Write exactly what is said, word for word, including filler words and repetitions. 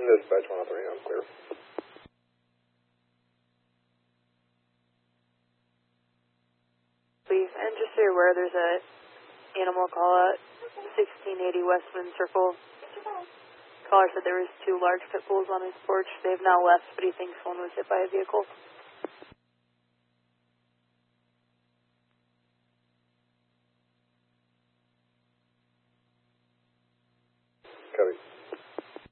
Dispatch one oh three, I'm clear. Please, and just so you're aware, there's a animal call at sixteen eighty Westman Circle. Caller said there was two large pit bulls on his porch. They've now left, but he thinks one was hit by a vehicle. Copy.